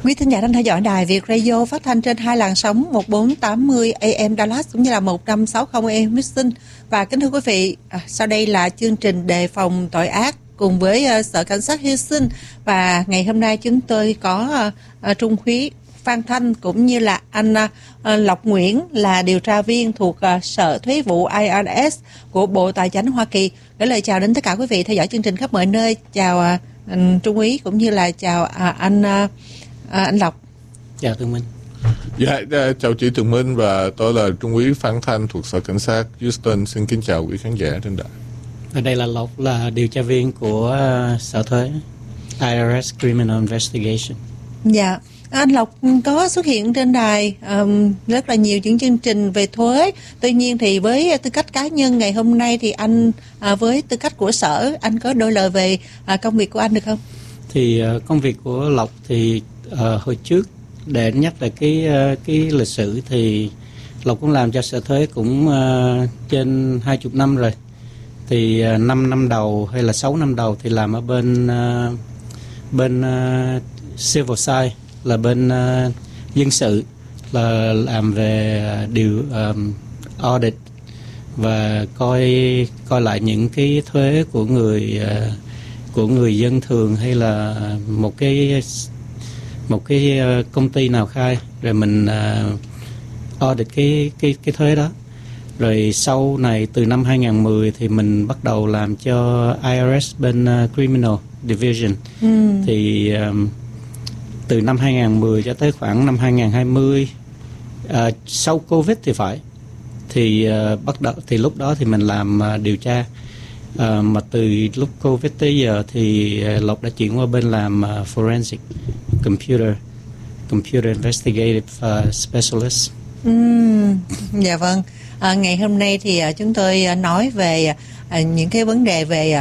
Quý thính giả đang theo dõi đài Việt Radio phát thanh trên hai làn sóng 1480 AM Dallas cũng như là 1560 AM Houston. Và kính thưa quý vị, sau đây là chương trình đề phòng tội ác cùng với Sở Cảnh sát Houston. Và ngày hôm nay chúng tôi có Trung úy Phan Thanh cũng như là anh Lộc Nguyễn là điều tra viên thuộc Sở Thuế vụ IRS của Bộ Tài chính Hoa Kỳ. Gửi lời chào đến tất cả quý vị theo dõi chương trình khắp mọi nơi. Chào Trung úy cũng như là chào anh Lộc. Chào Tường Minh. Dạ, chào chị Tường Minh và tôi là Trung úy Phan Thanh thuộc Sở Cảnh sát Houston. Xin kính chào quý khán giả trên đài. Và đây là Lộc, là điều tra viên của Sở Thuế IRS Criminal Investigation. Dạ, anh Lộc có xuất hiện trên đài rất là nhiều những chương trình về thuế. Tuy nhiên thì với tư cách cá nhân ngày hôm nay thì anh với tư cách của sở, anh có đôi lời về công việc của anh được không? Thì công việc của Lộc thì hồi trước để nhắc lại cái lịch sử thì Lộc cũng làm cho Sở Thuế cũng trên 20 năm rồi. Thì 5 năm đầu hay là 6 năm đầu thì làm ở bên civil side, là bên dân sự, là làm về audit và coi lại những cái thuế của người dân thường hay là một cái công ty nào khai, rồi mình audit cái thuế đó. Rồi sau này từ năm 2010 thì mình bắt đầu làm cho IRS bên Criminal Division. Thì từ năm 2010 cho tới khoảng năm 2020, sau Covid thì phải, thì bắt đầu thì lúc đó thì mình làm điều tra. Mà từ lúc Covid tới giờ thì Lộc đã chuyển qua bên làm forensic computer investigative specialist. Dạ vâng. Ngày hôm nay thì chúng tôi nói về những cái vấn đề về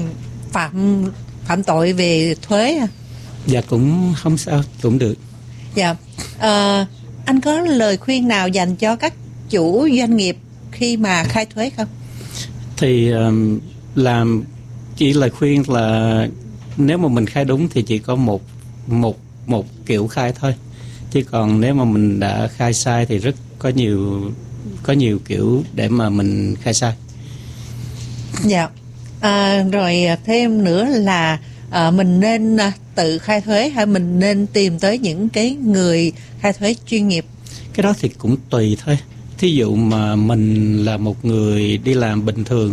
phạm tội về thuế. Dạ cũng không sao, cũng được. Dạ. Anh có lời khuyên nào dành cho các chủ doanh nghiệp khi mà khai thuế không? Thì chỉ lời khuyên là nếu mà mình khai đúng thì chỉ có một kiểu khai thôi. Chứ còn nếu mà mình đã khai sai thì rất có nhiều kiểu để mà mình khai sai. Dạ. Rồi thêm nữa là mình nên tự khai thuế hay mình nên tìm tới những cái người khai thuế chuyên nghiệp? Cái đó thì cũng tùy thôi. Thí dụ mà mình là một người đi làm bình thường,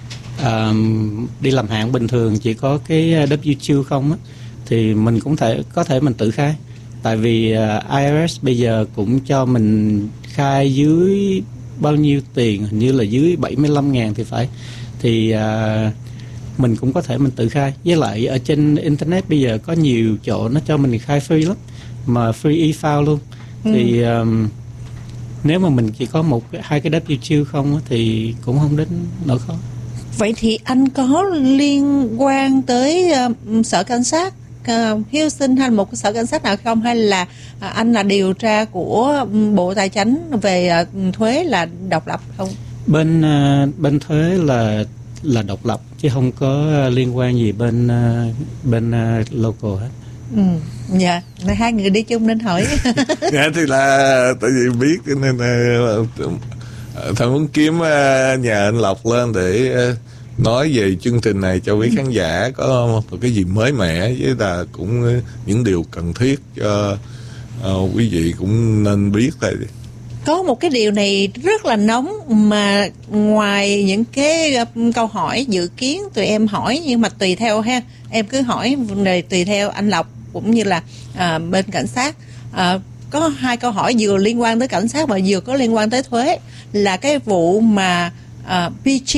đi làm hạng bình thường, chỉ có cái W2 không á, thì mình cũng có thể mình tự khai. Tại vì IRS bây giờ cũng cho mình khai dưới bao nhiêu tiền, hình như là dưới 75.000 thì phải. Thì mình cũng có thể mình tự khai. Với lại ở trên Internet bây giờ có nhiều chỗ nó cho mình khai free lắm, mà free e-file luôn. Thì nếu mà mình chỉ có hai cái W2 không thì cũng không đến nỗi khó. Vậy thì anh có liên quan tới Sở Cảnh sát Houston hay một sở cảnh sát nào không, hay là anh là điều tra của Bộ Tài chính về thuế là độc lập không? Bên thuế là độc lập chứ không có liên quan gì bên local hết. Dạ, hai người đi chung nên hỏi. Dạ thì là tại vì biết nên thằng muốn kiếm nhà anh Lộc lên để nói về chương trình này cho quý khán giả có một cái gì mới mẻ, với là cũng những điều cần thiết cho quý vị cũng nên biết thôi. Có một cái điều này rất là nóng mà ngoài những cái câu hỏi dự kiến tụi em hỏi, nhưng mà tùy theo ha, em cứ hỏi vấn đề tùy theo anh Lộc cũng như là bên cảnh sát. Có hai câu hỏi vừa liên quan tới cảnh sát mà vừa có liên quan tới thuế, là cái vụ mà PG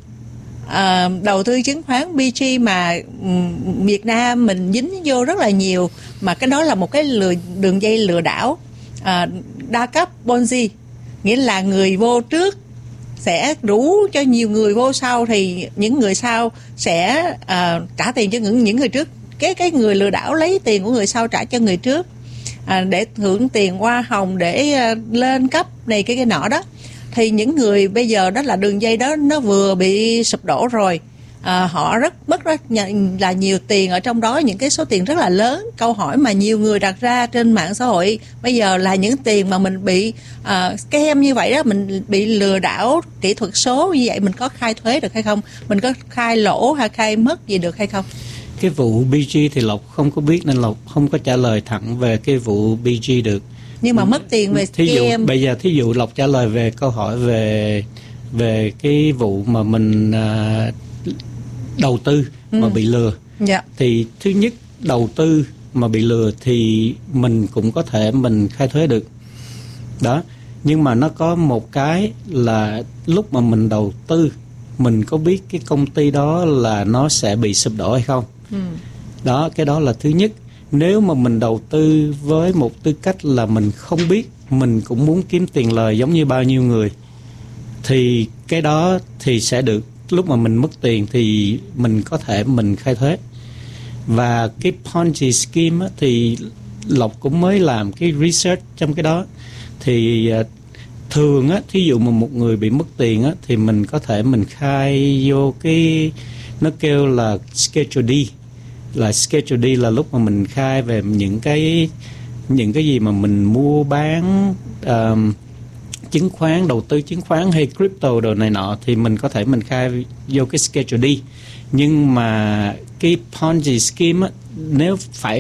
đầu tư chứng khoán PG mà Việt Nam mình dính vô rất là nhiều, mà cái đó là một cái đường dây lừa đảo đa cấp Ponzi, nghĩa là người vô trước sẽ rủ cho nhiều người vô sau, thì những người sau sẽ trả tiền cho những người trước. Cái người lừa đảo lấy tiền của người sau trả cho người trước để hưởng tiền hoa hồng, để lên cấp này cái nọ đó. Thì những người bây giờ đó là đường dây đó nó vừa bị sụp đổ rồi, họ mất là nhiều tiền ở trong đó, những cái số tiền rất là lớn. Câu hỏi mà nhiều người đặt ra trên mạng xã hội bây giờ là những tiền mà mình bị scam như vậy đó, mình bị lừa đảo kỹ thuật số như vậy, mình có khai thuế được hay không? Mình có khai lỗ hay khai mất gì được hay không? Cái vụ BG thì Lộc không có biết nên Lộc không có trả lời thẳng về cái vụ BG được. Nhưng mà mất tiền về scam. Bây giờ thí dụ Lộc trả lời về câu hỏi về cái vụ mà mình đầu tư mà bị lừa. Thì thứ nhất, đầu tư mà bị lừa thì mình cũng có thể mình khai thuế được đó. Nhưng mà nó có một cái là lúc mà mình đầu tư, mình có biết cái công ty đó là nó sẽ bị sụp đổ hay không. Đó, cái đó là thứ nhất. Nếu mà mình đầu tư với một tư cách là mình không biết, mình cũng muốn kiếm tiền lời giống như bao nhiêu người, thì cái đó thì sẽ được. Lúc mà mình mất tiền thì mình có thể mình khai thuế. Và cái Ponzi scheme á, thì Lộc cũng mới làm cái research trong cái đó. Thì thường á, thí dụ mà một người bị mất tiền á, thì mình có thể mình khai vô cái, nó kêu là Schedule D. Là Schedule D là lúc mà mình khai về những cái gì mà mình mua bán chứng khoán, đầu tư chứng khoán hay crypto đồ này nọ, thì mình có thể mình khai vô cái Schedule D. Nhưng mà cái Ponzi scheme á, nếu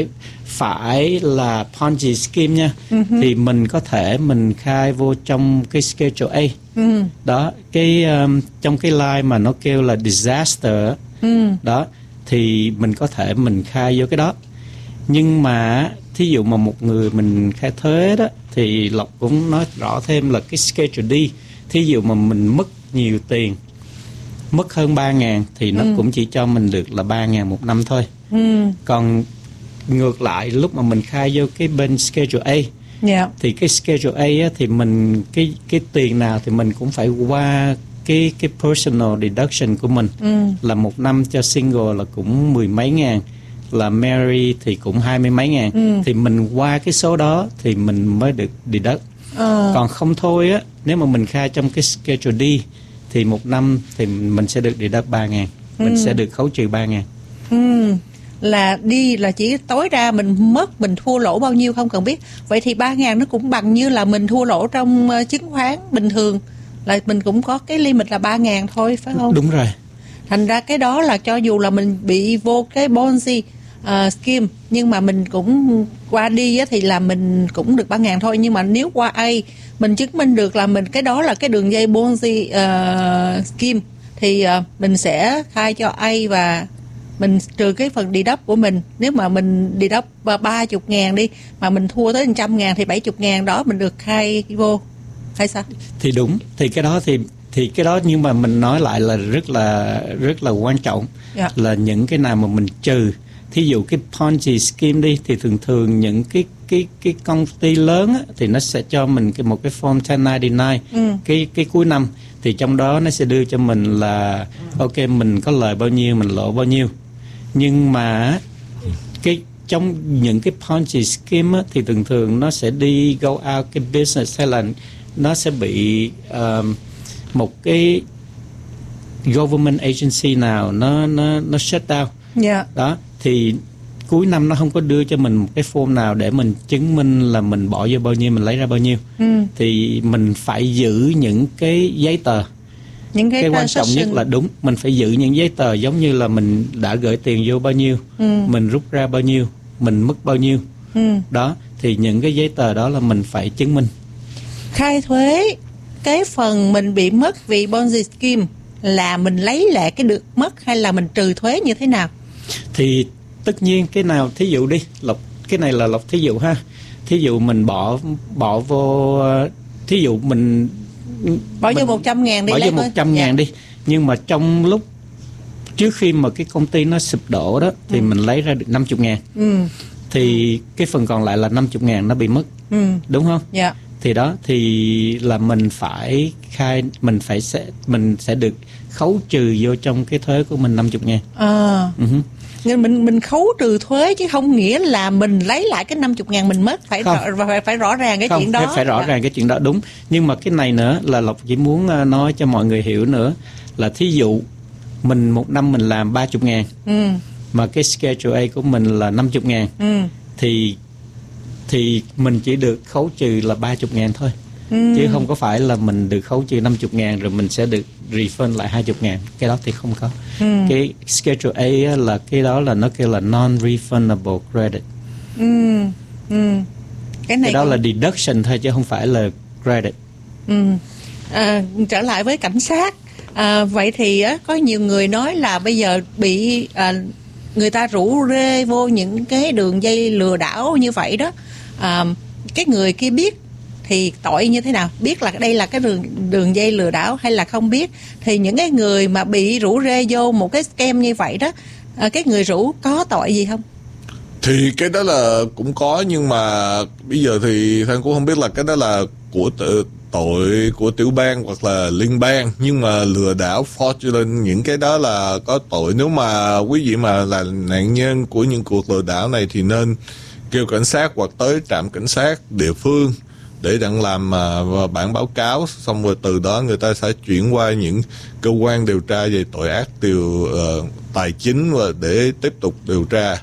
phải là Ponzi scheme nha, thì mình có thể mình khai vô trong cái Schedule A. Đó, cái trong cái line mà nó kêu là disaster đó, thì mình có thể mình khai vô cái đó. Nhưng mà thí dụ mà một người mình khai thuế đó, thì Lộc cũng nói rõ thêm là cái Schedule D, thí dụ mà mình mất nhiều tiền, mất hơn 3.000 thì nó cũng chỉ cho mình được là 3.000 một năm thôi. Còn ngược lại, lúc mà mình khai vô cái bên Schedule A, thì cái Schedule A á, thì mình cái tiền nào thì mình cũng phải qua cái personal deduction của mình. Là một năm cho single là cũng 10 mấy ngàn, là marry thì cũng 20 mấy ngàn. Thì mình qua cái số đó thì mình mới được deduct. Còn không thôi á, nếu mà mình khai trong cái Schedule D thì một năm thì mình sẽ được deduct 3.000. Mình sẽ được khấu trừ 3.000. Là đi là chỉ tối ra mình thua lỗ bao nhiêu không cần biết. Vậy thì 3.000 nó cũng bằng như là mình thua lỗ trong chứng khoán bình thường, là mình cũng có cái limit là 3.000 thôi, phải không? Đúng rồi. Thành ra cái đó là cho dù là mình bị vô cái Ponzi scheme, nhưng mà mình cũng qua đi á, thì là mình cũng được 3.000 thôi. Nhưng mà nếu qua A, mình chứng minh được là mình cái đó là cái đường dây Ponzi scheme, thì mình sẽ khai cho A và mình trừ cái phần deduct của mình. Nếu mà mình deduct 30.000 đi, mà mình thua tới 100.000 thì 70.000 đó mình được khai vô, hay sao? Thì đúng, thì cái đó thì cái đó, nhưng mà mình nói lại là rất là quan trọng. Là những cái nào mà mình trừ. Thí dụ cái Ponzi scheme đi, thì thường những cái công ty lớn á, thì nó sẽ cho mình một cái form 1099 cái cuối năm, thì trong đó nó sẽ đưa cho mình là ok, mình có lời bao nhiêu, mình lỗ bao nhiêu. Nhưng mà trong những cái Ponzi scheme á, thì thường nó sẽ đi go out cái business, hay là nó sẽ bị một cái government agency nào nó shut down. Đó, thì cuối năm nó không có đưa cho mình một cái form nào để mình chứng minh là mình bỏ vô bao nhiêu, mình lấy ra bao nhiêu. Thì mình phải giữ những cái giấy tờ. Những cái quan trọng nhất là đúng, mình phải giữ những giấy tờ giống như là mình đã gửi tiền vô bao nhiêu, mình rút ra bao nhiêu, mình mất bao nhiêu. Đó, thì những cái giấy tờ đó là mình phải chứng minh. Khai thuế cái phần mình bị mất vì Ponzi scheme là mình lấy lại cái được mất, hay là mình trừ thuế như thế nào? Thì tất nhiên cái nào, thí dụ đi Lộc, cái này là Lộc thí dụ ha. Thí dụ mình bỏ vô, thí dụ mình bỏ vô 100.000 đi, bỏ vô 100.000 đi, nhưng mà trong lúc trước khi mà cái công ty nó sụp đổ đó, thì mình lấy ra được 50.000. Thì cái phần còn lại là 50.000 nó bị mất. Đúng không? Thì đó, thì là mình phải khai, mình sẽ được khấu trừ vô trong cái thuế của mình 50.000. Nên mình khấu trừ thuế chứ không nghĩa là mình lấy lại cái 50.000 mình mất. Phải rõ ràng cái chuyện đó. Phải rõ ràng cái chuyện đó, đúng. Nhưng mà cái này nữa là Lộc chỉ muốn nói cho mọi người hiểu nữa, là thí dụ mình một năm mình làm 30.000, mà cái Schedule A của mình là 50.000, thì mình chỉ được khấu trừ là 30.000 thôi, chứ không có phải là mình được khấu trừ 50.000 rồi mình sẽ được refund lại 20.000. Cái đó thì không có. Cái Schedule A là cái đó là nó kêu là non-refundable credit. Cái đó là deduction thôi chứ không phải là credit. Trở lại với cảnh sát, vậy thì có nhiều người nói là bây giờ bị người ta rủ rê vô những cái đường dây lừa đảo như vậy đó, cái người kia biết thì tội như thế nào? Biết là đây là cái đường dây lừa đảo hay là không biết? Thì những cái người mà bị rủ rê vô một cái scam như vậy đó, cái người rủ có tội gì không? Thì cái đó là cũng có, nhưng mà bây giờ thì Thanh cũng không biết là cái đó là của tội của tiểu bang hoặc là liên bang, nhưng mà lừa đảo fraudulent những cái đó là có tội. Nếu mà quý vị mà là nạn nhân của những cuộc lừa đảo này thì nên kêu cảnh sát hoặc tới trạm cảnh sát địa phương để đặng làm bản báo cáo, xong rồi từ đó người ta sẽ chuyển qua những cơ quan điều tra về tội ác tài chính và để tiếp tục điều tra.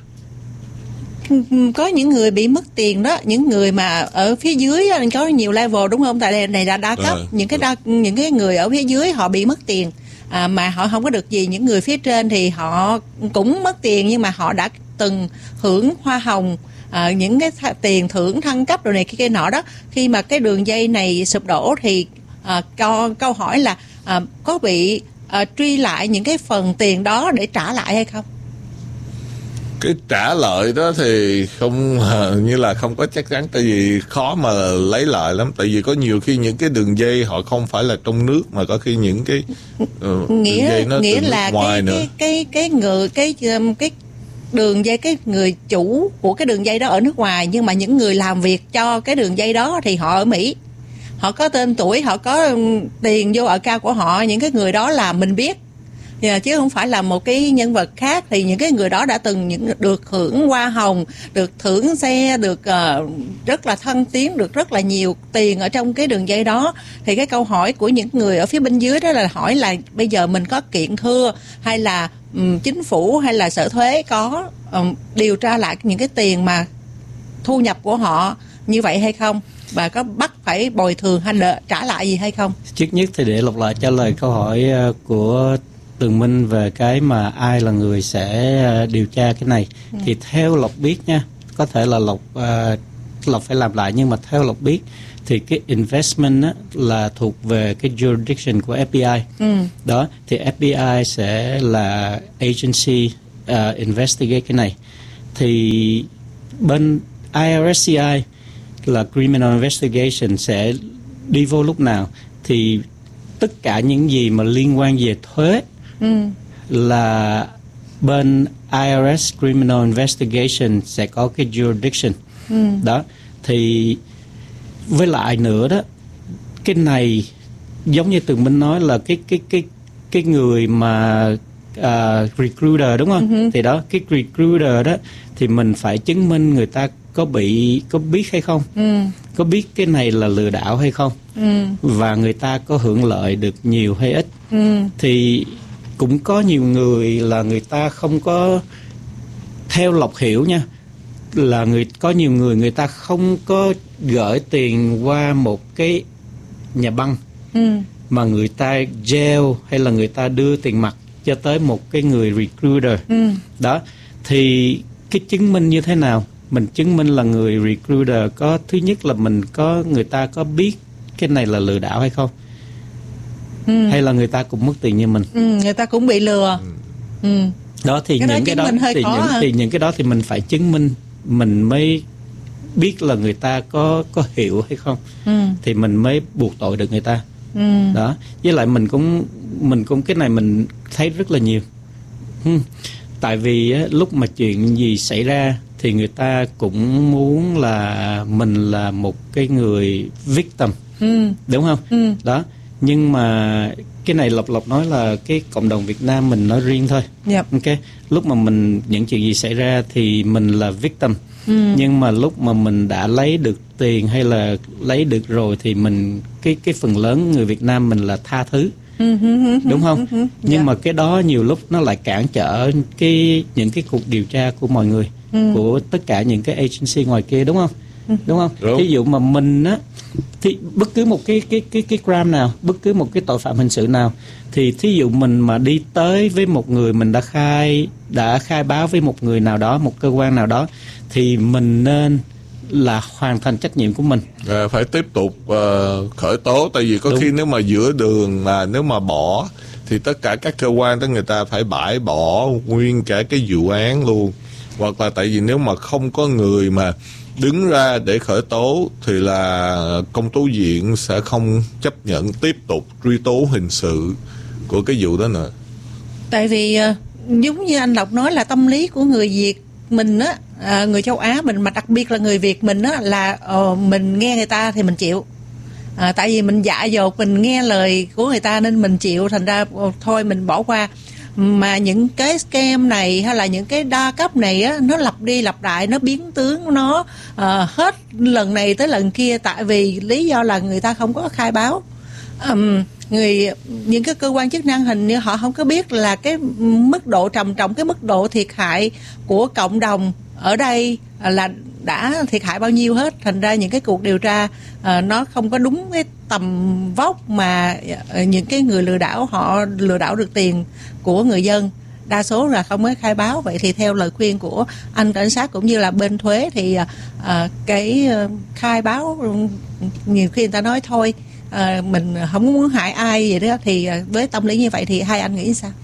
Có những người bị mất tiền đó, những người mà ở phía dưới có nhiều level đúng không? Tại đây này là đa cấp, những cái người ở phía dưới họ bị mất tiền, mà họ không có được gì. Những người phía trên thì họ cũng mất tiền nhưng mà họ đã từng hưởng hoa hồng, những cái tiền thưởng thăng cấp rồi này kia nọ đó. Khi mà cái đường dây này sụp đổ thì câu hỏi là có bị truy lại những cái phần tiền đó để trả lại hay không? Cái trả lợi đó thì không, như là không có chắc chắn, tại vì khó mà lấy lại lắm. Tại vì có nhiều khi những cái đường dây họ không phải là trong nước, mà có khi những cái đường dây nó từ nước ngoài nữa. Cái đường dây, cái người chủ của cái đường dây đó ở nước ngoài, nhưng mà những người làm việc cho cái đường dây đó thì họ ở Mỹ. Họ có tên tuổi, họ có tiền vô account của họ, những cái người đó là mình biết. Chứ không phải là một cái nhân vật khác. Thì những cái người đó đã từng được hưởng hoa hồng, được thưởng xe, được rất là thăng tiến, được rất là nhiều tiền ở trong cái đường dây đó. Thì cái câu hỏi của những người ở phía bên dưới đó là hỏi là bây giờ mình có kiện thưa, hay là chính phủ hay là sở thuế có điều tra lại những cái tiền mà thu nhập của họ như vậy hay không, và có bắt phải bồi thường hay là trả lại gì hay không? Trước nhất thì để Lộc lại trả lời câu hỏi của Tường Minh về cái mà ai là người sẽ điều tra cái này. Thì theo Lộc biết nha, có thể là Lộc phải làm lại, nhưng mà theo Lộc biết thì cái investment á, là thuộc về cái jurisdiction của FBI. Đó, thì FBI sẽ là agency investigate cái này. Thì bên IRSCI là criminal investigation sẽ đi vô lúc nào, thì tất cả những gì mà liên quan về thuế là bên IRS Criminal Investigation sẽ có cái jurisdiction. Đó, thì với lại nữa đó, cái này giống như Tường Minh nói là cái người mà recruiter đúng không? Thì đó, cái recruiter đó thì mình phải chứng minh người ta có biết hay không, có biết cái này là lừa đảo hay không, và người ta có hưởng lợi được nhiều hay ít. Thì cũng có nhiều người là người ta không có, theo Lộc hiểu nha, là có nhiều người ta không có gửi tiền qua một cái nhà băng, mà người ta gieo hay là người ta đưa tiền mặt cho tới một cái người recruiter. Đó, thì cái chứng minh như thế nào? Mình chứng minh là người recruiter có, thứ nhất là người ta có biết cái này là lừa đảo hay không, hay là người ta cũng mất tiền như mình, người ta cũng bị lừa. Đó, thì những cái đó thì mình phải chứng minh, mình mới biết là người ta có hiểu hay không, thì mình mới buộc tội được người ta. Đó, với lại mình cũng cái này mình thấy rất là nhiều. Tại vì lúc mà chuyện gì xảy ra thì người ta cũng muốn là mình là một cái người victim, đúng không? Đó, nhưng mà cái này Lộc nói là cái cộng đồng Việt Nam mình nói riêng thôi. Ok, lúc mà những chuyện gì xảy ra thì mình là victim, nhưng mà lúc mà mình đã lấy được tiền hay là lấy được rồi thì mình cái phần lớn người Việt Nam mình là tha thứ. đúng không? Nhưng mà cái đó nhiều lúc nó lại cản trở những cái cuộc điều tra của mọi người, của tất cả những cái agency ngoài kia, đúng không? Đúng không? Thí dụ mà mình á, thì bất cứ một cái crime nào, bất cứ một cái tội phạm hình sự nào, thì thí dụ mình mà đi tới với một người, mình đã khai báo với một người nào đó, một cơ quan nào đó, thì mình nên là hoàn thành trách nhiệm của mình. Phải tiếp tục khởi tố, tại vì có khi nếu mà giữa đường mà nếu mà bỏ thì tất cả các cơ quan đó người ta phải bãi bỏ nguyên cả cái vụ án luôn. Hoặc là tại vì nếu mà không có người mà đứng ra để khởi tố thì là công tố viện sẽ không chấp nhận tiếp tục truy tố hình sự của cái vụ đó nữa. Tại vì giống như anh Lộc nói là tâm lý của người Việt mình á, người châu Á mình, mà đặc biệt là người Việt mình á, là mình nghe người ta thì mình chịu. Tại vì mình dại dột, mình nghe lời của người ta nên mình chịu, thành ra thôi mình bỏ qua. Mà những cái scam này hay là những cái đa cấp này á, nó lặp đi lặp lại, nó biến tướng, nó hết lần này tới lần kia, tại vì lý do là người ta không có khai báo. Những cái cơ quan chức năng hình như họ không có biết là cái mức độ trầm trọng, cái mức độ thiệt hại của cộng đồng ở đây là đã thiệt hại bao nhiêu hết. Thành ra những cái cuộc điều tra nó không có đúng cái tầm vóc mà những cái người lừa đảo, họ lừa đảo được tiền của người dân, đa số là không có khai báo. Vậy thì theo lời khuyên của anh cảnh sát cũng như là bên thuế thì cái khai báo, nhiều khi người ta nói thôi mình không muốn hại ai vậy đó, thì với tâm lý như vậy thì hai anh nghĩ sao?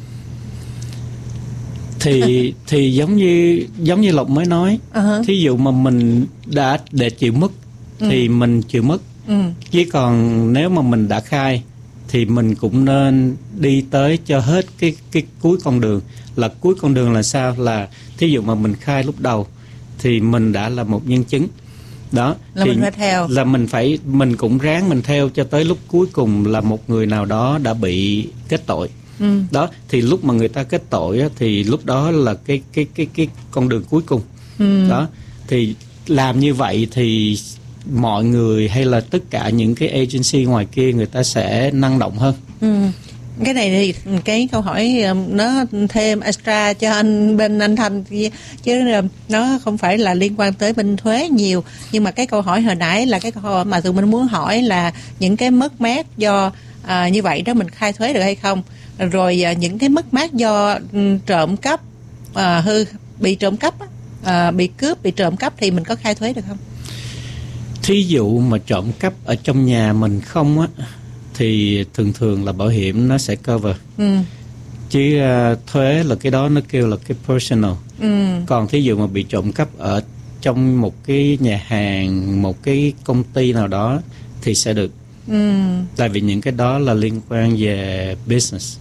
Thì giống như Lộc mới nói, thí dụ mà mình đã để chịu mất thì mình chịu mất. Chứ còn nếu mà mình đã khai thì mình cũng nên đi tới cho hết cái cuối con đường. Là cuối con đường là sao? Là thí dụ mà mình khai lúc đầu thì mình đã là một nhân chứng đó, là thì mình phải theo, là mình cũng ráng mình theo cho tới lúc cuối cùng là một người nào đó đã bị kết tội. Đó, thì lúc mà người ta kết tội á, thì lúc đó là cái con đường cuối cùng. Đó, thì làm như vậy thì mọi người hay là tất cả những cái agency ngoài kia người ta sẽ năng động hơn. Cái này thì cái câu hỏi nó thêm extra cho bên anh Thanh, chứ nó không phải là liên quan tới bên thuế nhiều. Nhưng mà cái câu hỏi hồi nãy là cái câu hỏi mà tụi mình muốn hỏi là những cái mất mát do như vậy đó mình khai thuế được hay không, rồi những cái mất mát do trộm cắp, bị trộm cắp, bị cướp, bị trộm cắp thì mình có khai thuế được không? Thí dụ mà trộm cắp ở trong nhà mình không á, thì thường là bảo hiểm nó sẽ cover. Chứ thuế là cái đó nó kêu là cái personal. Còn thí dụ mà bị trộm cắp ở trong một cái nhà hàng, một cái công ty nào đó thì sẽ được. Tại vì những cái đó là liên quan về business.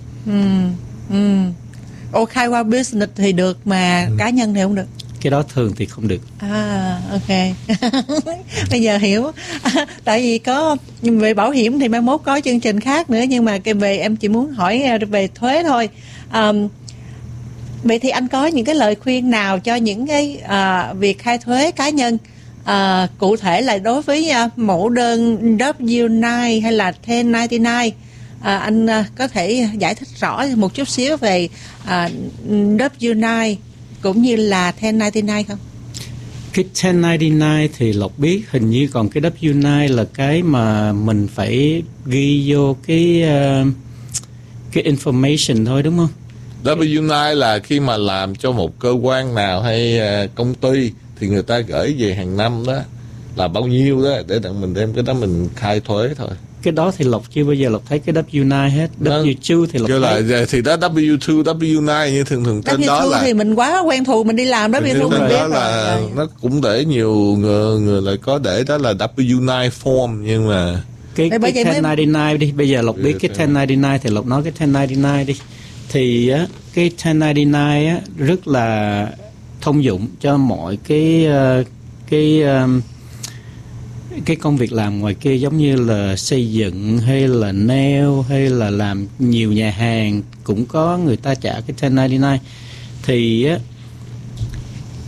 Khai qua business thì được, mà cá nhân thì không được. Cái đó thường thì không được. Ok. Bây giờ hiểu. Tại vì có về bảo hiểm thì mai mốt có chương trình khác nữa, nhưng mà cái về em chỉ muốn hỏi về thuế thôi. Vậy thì anh có những cái lời khuyên nào cho những cái việc khai thuế cá nhân, cụ thể là đối với mẫu đơn W-9 hay là 1099? Anh có thể giải thích rõ một chút xíu về W-9 cũng như là 1099 không? Cái 1099 thì Lộc biết hình như còn cái W-9 là cái mà mình phải ghi vô cái information thôi, đúng không? W-9 là khi mà làm cho một cơ quan nào hay công ty thì người ta gửi về hàng năm đó là bao nhiêu đó, để mình đem cái đó mình khai thuế thôi. Cái đó thì Lộc chưa bao giờ Lộc thấy cái W-9 hết. W-2 thì Lộc thấy. Là, thì đó W-2, W-9 như thường trên W-2 đó là... thì mình quá quen thuộc, mình đi làm W-2 mình biết đó là rồi. Nó cũng để nhiều người lại có để đó là W-9 form, nhưng mà... Cái 1099 đi, bây giờ Lộc biết cái 1099 thì Lộc nói cái 1099 đi. Thì á, cái 1099 á, rất là thông dụng cho mọi cái công việc làm ngoài kia, giống như là xây dựng hay là nail hay là làm nhiều nhà hàng cũng có người ta trả cái 1099. Thì á,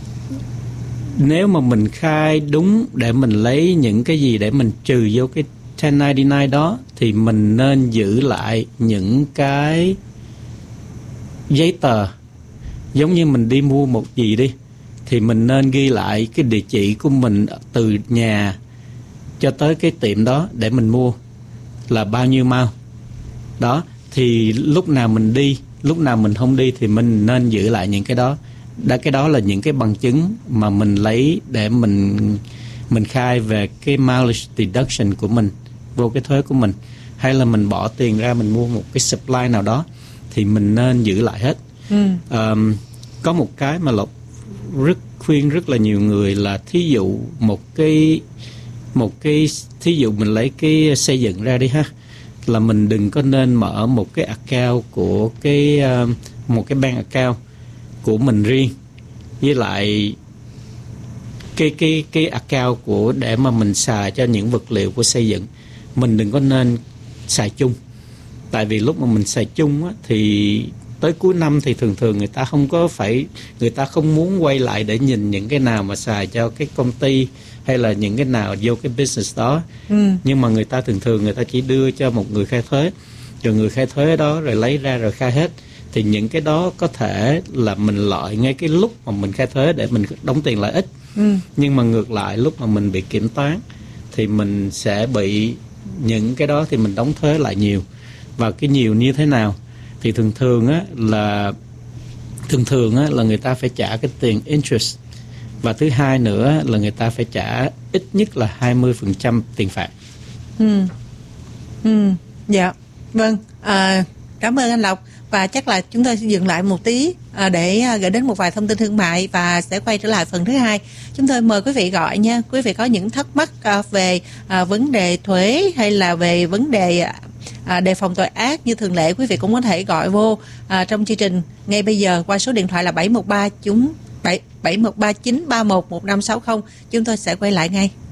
nếu mà mình khai đúng để mình lấy những cái gì để mình trừ vô cái 1099 đó thì mình nên giữ lại những cái giấy tờ. Giống như mình đi mua một gì đi thì mình nên ghi lại cái địa chỉ của mình từ nhà cho tới cái tiệm đó để mình mua là bao nhiêu mao. Đó, thì lúc nào mình đi, lúc nào mình không đi thì mình nên giữ lại những cái đó. Cái đó là những cái bằng chứng mà mình lấy để mình khai về cái mileage deduction của mình vô cái thuế của mình. Hay là mình bỏ tiền ra mình mua một cái supply nào đó thì mình nên giữ lại hết. Có một cái mà Lộc khuyên rất là nhiều người là thí dụ một cái thí dụ mình lấy cái xây dựng ra đi ha, là mình đừng có nên mở một cái account của một cái bank account của mình riêng với lại cái account của để mà mình xài cho những vật liệu của xây dựng. Mình đừng có nên xài chung, tại vì lúc mà mình xài chung á, thì tới cuối năm thì thường người ta không muốn quay lại để nhìn những cái nào mà xài cho cái công ty hay là những cái nào vô cái business đó. Nhưng mà người ta thường người ta chỉ đưa cho một người khai thuế, rồi người khai thuế đó rồi lấy ra rồi khai hết. Thì những cái đó có thể là mình loại ngay cái lúc mà mình khai thuế để mình đóng tiền lại ít. Nhưng mà ngược lại lúc mà mình bị kiểm toán thì mình sẽ bị những cái đó thì mình đóng thuế lại nhiều. Và cái nhiều như thế nào thì thường là người ta phải trả cái tiền interest, và thứ hai nữa là người ta phải trả ít nhất là 20% tiền phạt. Dạ, vâng. Cảm ơn anh Lộc, và chắc là chúng tôi sẽ dừng lại một tí để gửi đến một vài thông tin thương mại và sẽ quay trở lại phần thứ hai. Chúng tôi mời quý vị gọi nha. Quý vị có những thắc mắc về vấn đề thuế hay là về vấn đề đề phòng tội ác, như thường lệ quý vị cũng có thể gọi vô trong chương trình ngay bây giờ qua số điện thoại là 713 931 1560. Chúng tôi sẽ quay lại ngay.